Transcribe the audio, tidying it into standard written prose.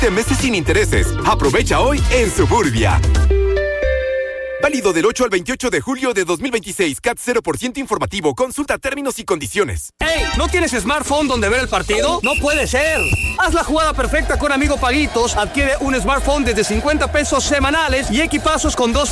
7 meses sin intereses. Aprovecha hoy en Suburbia. Válido del 8 al 28 de julio de 2026. CAT 0% informativo. Consulta términos y condiciones. ¡Ey! ¿No tienes smartphone donde ver el partido? ¡No puede ser! Haz la jugada perfecta con Amigo Paguitos. Adquiere un smartphone desde $50 semanales y equipazos con 2